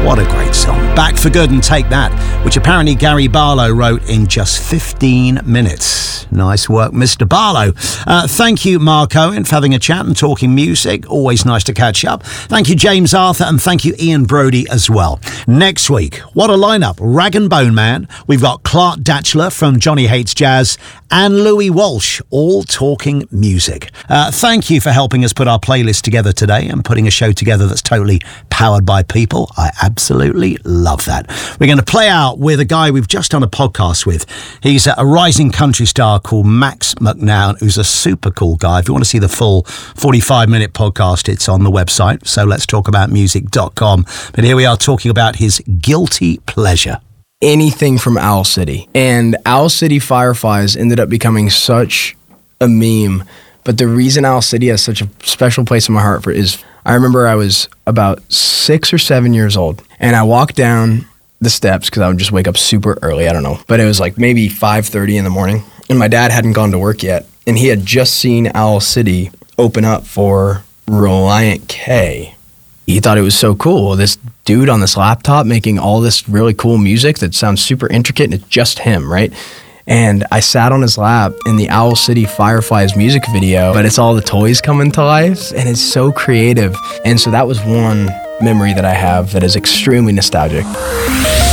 What a great song. Back for Good and Take That, which apparently Gary Barlow wrote in just 15 minutes. Nice work, Mr. Barlow. Thank you, Mark Owen, for having a chat and talking music. Always nice to catch up. Thank you, James Arthur, and thank you, Ian Brody, as well. Next week, what a lineup. Rag and Bone Man. We've got Clark Datchler from Johnny Hates Jazz and Louis Walsh, all talking music. Thank you for helping us put our playlist together today and putting a show together that's totally powered by people. I absolutely love that. We're going to play out with a guy we've just done a podcast with. He's a rising country star called Max McNown, who's a super cool guy. If you want to see the full 45-minute podcast, it's on the website, so let's talk about music.com. But here we are talking about his guilty pleasure. Anything from Owl City. And Owl City Fireflies ended up becoming such a meme. But the reason Owl City has such a special place in my heart is I remember I was about 6 or 7 years old, and I walked down the steps because I would just wake up super early. I don't know. But it was like maybe 5:30 in the morning, and my dad hadn't gone to work yet. And he had just seen Owl City open up for Relient K. He thought it was so cool. This dude on this laptop making all this really cool music that sounds super intricate, and it's just him, right? And I sat on his lap in the Owl City Fireflies music video, but it's all the toys coming to life, and it's so creative. And so that was one memory that I have that is extremely nostalgic.